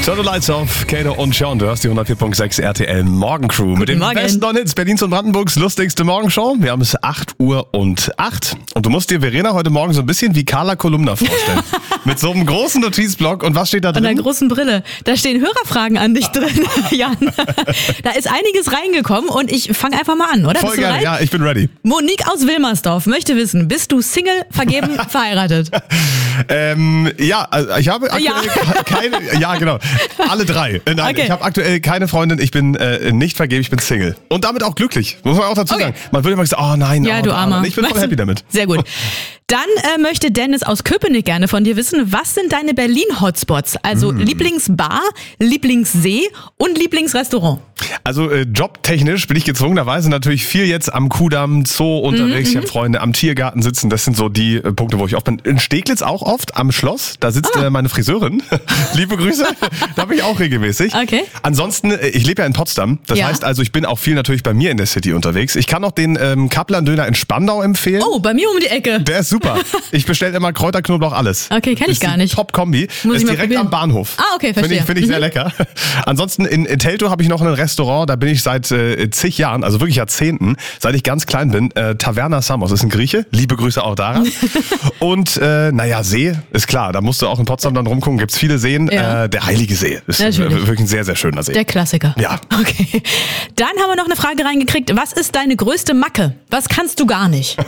Turn the Lights Off, Kato und Sean, du hörst die 104.6 RTL Morgencrew. Mit dem besten Hits Berlins und Brandenburgs lustigste Morgenshow. Wir haben es 8:08 und du musst dir Verena heute Morgen so ein bisschen wie Carla Kolumna vorstellen. Mit so einem großen Notizblock und was steht da drin? Und einer großen Brille. Da stehen Hörerfragen an dich drin, Jan. Da ist einiges reingekommen und ich fange einfach mal an, oder? Voll gerne, ja, ich bin ready. Monique aus Wilmersdorf möchte wissen, bist du Single, vergeben, verheiratet? Ja, also ich habe aktuell keine, ja genau, alle drei. Nein, okay. Ich habe aktuell keine Freundin, ich bin nicht vergeben, ich bin Single. Und damit auch glücklich, muss man auch dazu sagen. Man würde immer sagen, oh nein, ja, du Armer. Ich bin voll happy damit. Sehr gut. Dann möchte Dennis aus Köpenick gerne von dir wissen, was sind deine Berlin-Hotspots? Also Lieblingsbar, Lieblingssee und Lieblingsrestaurant. Also jobtechnisch bin ich gezwungenerweise natürlich viel jetzt am Kudamm, Zoo unterwegs. Ich habe Freunde am Tiergarten sitzen. Das sind so die Punkte, wo ich oft bin. In Steglitz auch oft, am Schloss. Da sitzt meine Friseurin. Liebe Grüße. Da bin ich auch regelmäßig. Okay. Ansonsten, ich lebe ja in Potsdam. Das heißt also, ich bin auch viel natürlich bei mir in der City unterwegs. Ich kann auch den Kaplan-Döner in Spandau empfehlen. Oh, bei mir um die Ecke. Der ist super. Ich bestelle immer Kräuter, Knoblauch, alles. Okay, kenne ich gar nicht. Top-Kombi. Muss ist ich direkt am Bahnhof. Ah, okay, verstehe. Finde ich sehr lecker. Ansonsten in Teltow habe ich noch ein Restaurant, da bin ich seit zig Jahren, also wirklich Jahrzehnten, seit ich ganz klein bin. Taverna Samos, das ist ein Grieche. Liebe Grüße auch daran. Und See, ist klar, da musst du auch in Potsdam dann rumgucken, gibt's viele Seen. Ja. Der Heilige See ist wirklich ein sehr, sehr schöner See. Der Klassiker. Ja. Okay. Dann haben wir noch eine Frage reingekriegt. Was ist deine größte Macke? Was kannst du gar nicht?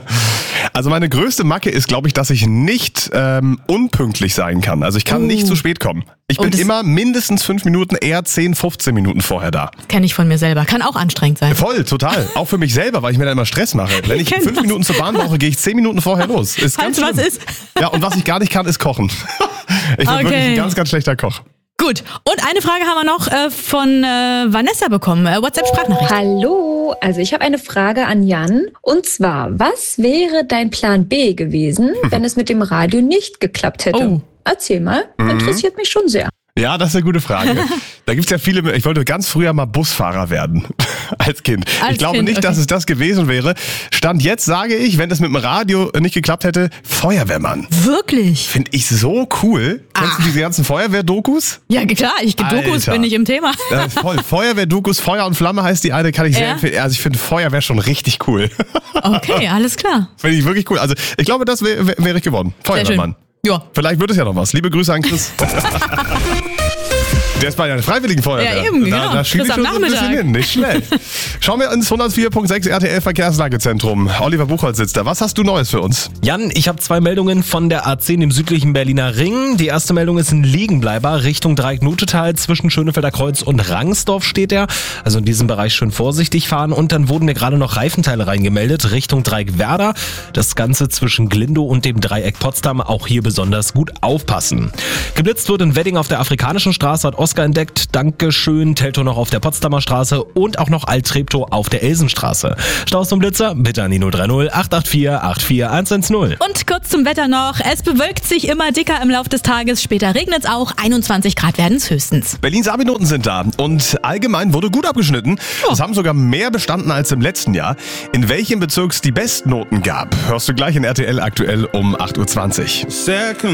Also meine größte Macke ist, glaube ich, dass ich nicht unpünktlich sein kann. Also ich kann nicht zu spät kommen. Ich bin immer mindestens 5 Minuten, eher 10, 15 Minuten vorher da. Kenne ich von mir selber. Kann auch anstrengend sein. Voll, total. Auch für mich selber, weil ich mir dann immer Stress mache. Wenn ich 5 Minuten zur Bahn brauche, gehe ich 10 Minuten vorher los. Ist ganz schlimm. Was ist? Ja, und was ich gar nicht kann, ist kochen. Ich bin wirklich ein ganz, ganz schlechter Koch. Gut, und eine Frage haben wir noch von Vanessa bekommen, WhatsApp-Sprachnachricht. Hallo, also ich habe eine Frage an Jan. Und zwar, was wäre dein Plan B gewesen, wenn es mit dem Radio nicht geklappt hätte? Oh. Erzähl mal, interessiert mich schon sehr. Ja, das ist eine gute Frage. Da gibt's ja viele, ich wollte ganz früher mal Busfahrer werden, als Kind. Ich glaube nicht, dass es das gewesen wäre. Stand jetzt sage ich, wenn es mit dem Radio nicht geklappt hätte, Feuerwehrmann. Wirklich? Finde ich so cool. Kennst du diese ganzen Feuerwehrdokus? Ja, klar, Dokus bin ich im Thema. Das ist voll. Feuerwehrdokus, Feuer und Flamme heißt die eine, kann ich sehr empfehlen. Also ich finde Feuerwehr schon richtig cool. Okay, alles klar. Finde ich wirklich cool. Also ich glaube, das wäre ich geworden. Feuerwehrmann. Ja. Vielleicht wird es ja noch was. Liebe Grüße an Chris. Der ist bei der Freiwilligen Feuerwehr. Ja, eben, genau. Da schiebe ich schon so ein bisschen hin. Nicht schlecht. Schauen wir ins 104.6 RTL Verkehrslagezentrum. Oliver Buchholz sitzt da. Was hast du Neues für uns? Jan, ich habe 2 Meldungen von der A10 im südlichen Berliner Ring. Die erste Meldung ist ein Liegenbleiber Richtung Dreieck-Nutetal. Zwischen Schönefelder Kreuz und Rangsdorf steht er. Also in diesem Bereich schön vorsichtig fahren. Und dann wurden mir gerade noch Reifenteile reingemeldet Richtung Dreieck-Werder. Das Ganze zwischen Glindow und dem Dreieck Potsdam. Auch hier besonders gut aufpassen. Geblitzt wird in Wedding auf der Afrikanischen Straße, hat Oscar entdeckt. Dankeschön. Teltow noch auf der Potsdamer Straße und auch noch Alt-Treptow auf der Elsenstraße. Staus und Blitzer bitte an die 030 884 84110. Und kurz zum Wetter noch. Es bewölkt sich immer dicker im Laufe des Tages. Später regnet es auch. 21 Grad werden es höchstens. Berlins Abi-Noten sind da und allgemein wurde gut abgeschnitten. Es haben sogar mehr bestanden als im letzten Jahr. In welchem Bezirk es die Bestnoten gab, hörst du gleich in RTL aktuell um 8:20 Uhr.